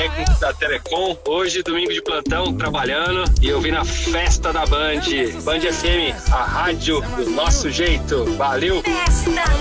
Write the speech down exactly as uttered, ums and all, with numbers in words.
técnicos da Telecom. Hoje, domingo de plantão, trabalhando. E eu vim na festa da Band. Band F M, a rádio do nosso jeito. Valeu! Festa.